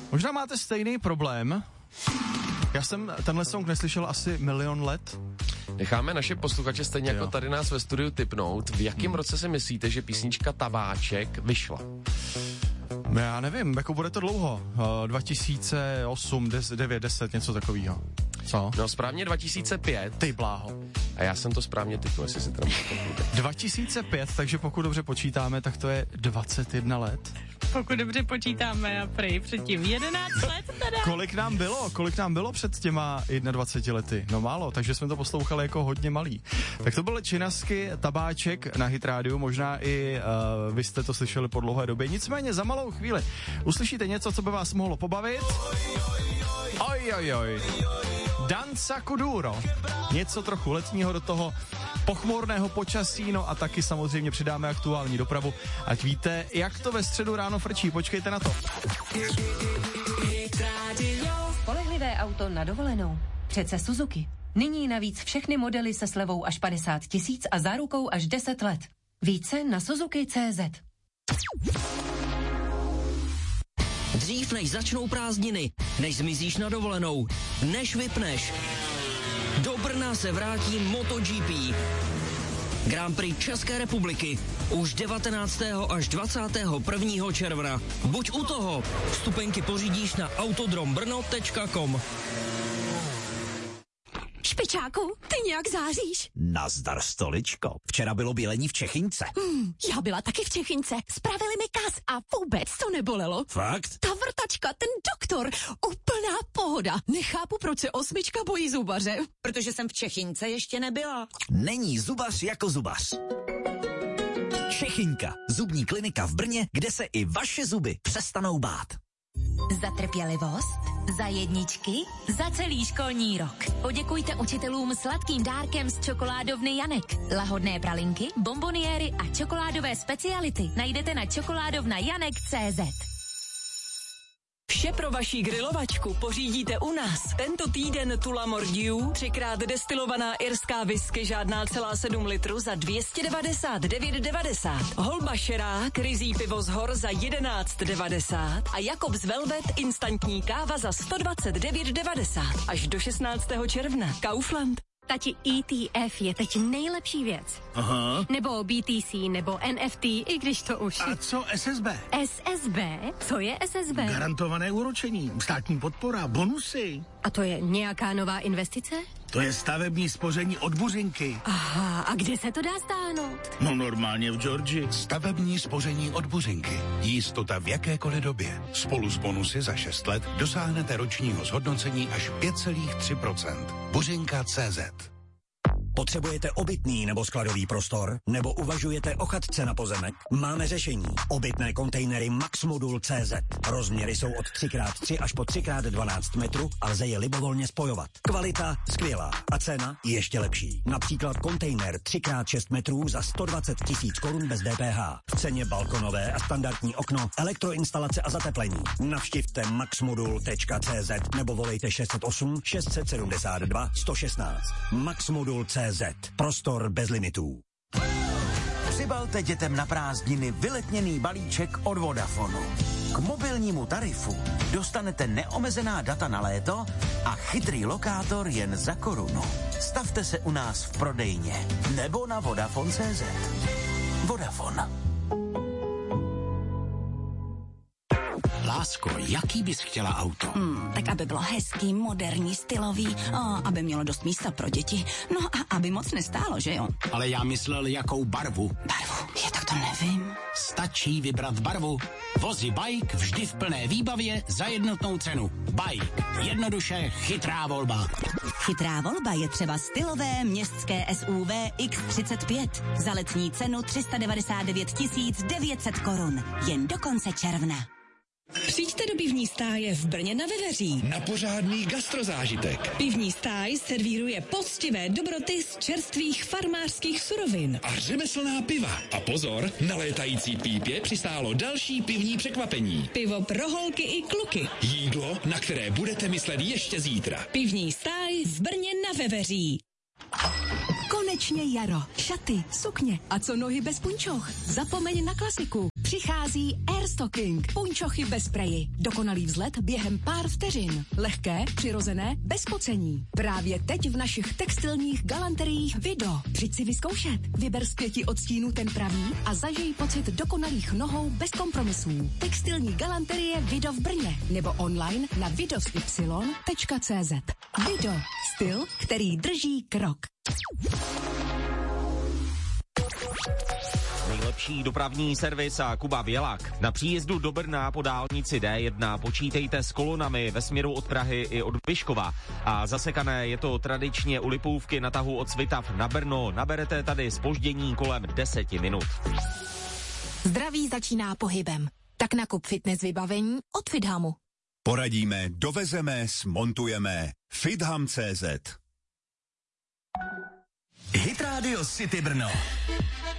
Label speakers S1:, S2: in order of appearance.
S1: Možná máte stejný problém. Já jsem tenhle song neslyšel asi 1 milion let.
S2: Necháme naše posluchače stejně jako tady nás ve studiu tipnout. V jakém roce si myslíte, že písnička Tabáček vyšla?
S1: Já nevím, jako bude to dlouho. 2008, 9, 10, něco takového. Co?
S2: No správně 2005.
S1: Ty bláho.
S2: A já jsem to správně tipnul, jestli si teda
S1: 2005, takže pokud dobře počítáme, tak to je 21 let.
S3: Pokud dobře počítáme a prej předtím 11 let teda.
S1: Kolik nám bylo před těma 21 lety? No málo, takže jsme to poslouchali jako hodně malý. Tak to byl Činasky, Tabáček na Hit Radio, možná i vy jste to slyšeli po dlouhé době. Nicméně za malou chvíli uslyšíte něco, co by vás mohlo pobavit. Oj. Danza Kuduro. Něco trochu letního do toho pochmurného počasí, no a taky samozřejmě přidáme aktuální dopravu. Ať víte, jak to ve středu ráno frčí. Počkejte na to.
S4: Spolehlivé auto na dovolenou. Přece Suzuki. Nyní navíc všechny modely se slevou až 50 000 a zárukou až 10 let. Více na Suzuki.cz.
S5: Dřív než začnou prázdniny, než zmizíš na dovolenou, než vypneš. Do Brna se vrátí MotoGP. Grand Prix České republiky už 19. až 21. června. Buď u toho. Vstupenky pořídíš na autodrombrno.com.
S6: Špičáku, ty nějak záříš.
S7: Nazdar, stoličko. Včera bylo bělení v Čechynce.
S6: Já byla taky v Čechynce. Spravili mi kas a vůbec to nebolelo.
S7: Fakt?
S6: Ta vrtačka, ten doktor, úplná pohoda. Nechápu, proč se 8 bojí zubaře.
S8: Protože jsem v Čechynce ještě nebyla.
S7: Není zubař jako zubař. Čechynka, zubní klinika v Brně, kde se i vaše zuby přestanou bát.
S4: Za trpělivost, za jedničky, za celý školní rok. Poděkujte učitelům sladkým dárkem z čokoládovny Janek. Lahodné pralinky, bomboniéry a čokoládové speciality najdete na čokoládovnajanek.cz.
S9: Vše pro vaši grilovačku pořídíte u nás. Tento týden Tula Mordiu, 3x destilovaná irská whisky žádná celá 7 litrů za 299,90. Holba Šerák, ryzí pivo z hor za 11,90 a Jakobs Velvet instantní káva za 129,90. Až do 16. června. Kaufland.
S3: Tati, ETF je teď nejlepší věc.
S7: Aha.
S3: Nebo BTC, nebo NFT, i když to už...
S10: A co SSB?
S3: SSB? Co je SSB?
S10: Garantované úročení, státní podpora, bonusy.
S3: A to je nějaká nová investice?
S10: To je stavební spoření od Buřinky.
S3: Aha, a kde se to dá stáhnout?
S10: No normálně v Georgii.
S11: Stavební spoření od Buřinky. Jistota v jakékoliv době. Spolu s bonusy za 6 let dosáhnete ročního zhodnocení až 5,3%. Buřinka.cz.
S7: Potřebujete obytný nebo skladový prostor? Nebo uvažujete o chatce na pozemek? Máme řešení. Obytné kontejnery Maxmodul.cz. Rozměry jsou od 3x3 až po 3x12 metrů a lze je libovolně spojovat. Kvalita skvělá a cena ještě lepší. Například kontejner 3x6 metrů za 120 000 korun bez DPH. V ceně balkonové a standardní okno, elektroinstalace a zateplení. Navštivte maxmodul.cz nebo volejte 608 672 116. Maxmodul.cz. Prostor bez limitů.
S12: Přibalte dětem na prázdniny vyletněný balíček od Vodafonu. K mobilnímu tarifu dostanete neomezená data na léto a chytrý lokátor jen za korunu. Stavte se u nás v prodejně nebo na Vodafone.cz. Vodafone.
S13: Lásko, jaký bys chtěla auto?
S6: Tak aby bylo hezký, moderní, stylový, aby mělo dost místa pro děti. No a aby moc nestálo, že jo?
S13: Ale já myslel, jakou barvu.
S6: Barvu? Tak to nevím.
S13: Stačí vybrat barvu. Vozy Bike vždy v plné výbavě za jednotnou cenu. Bike. Jednoduše chytrá volba.
S6: Chytrá volba je třeba stylové městské SUV X35 za letní cenu 399 900 korun. Jen do konce června.
S9: Přijďte do pivní stáje v Brně na Veveří.
S14: Na pořádný gastrozážitek.
S9: Pivní stáj servíruje poctivé dobroty z čerstvých farmářských surovin.
S14: A řemeslná piva. A pozor, na létající pípě přistálo další pivní překvapení.
S9: Pivo pro holky i kluky.
S14: Jídlo, na které budete myslet ještě zítra.
S9: Pivní stáj v Brně na Veveří.
S6: Konečně jaro. Šaty, sukně a co nohy bez punčoch. Zapomeň na klasiku.
S9: Přichází Airstocking. Punčochy bez spreji. Dokonalý vzlet během pár vteřin. Lehké, přirozené, bez pocení. Právě teď v našich textilních galanteriích Vido. Přijď si vyzkoušet. Vyber z 5 odstínů ten pravý a zažij pocit dokonalých nohou bez kompromisů. Textilní galanterie Vido v Brně nebo online na vidosy.cz. Vido. Styl, který drží krok.
S15: Nejlepší dopravní servis a Kuba Bělak. Na příjezdu do Brna po dálnici D1 počítejte s kolonami ve směru od Prahy i od Vyškova. A zasekané je to tradičně u Lipůvky na tahu od Svitav na Brno. Naberete tady zpoždění kolem 10 minut.
S4: Zdraví začíná pohybem. Tak nakup fitness vybavení od Fithamu.
S16: Poradíme, dovezeme, smontujeme. Fitham.cz.
S17: Hit Radio City Brno.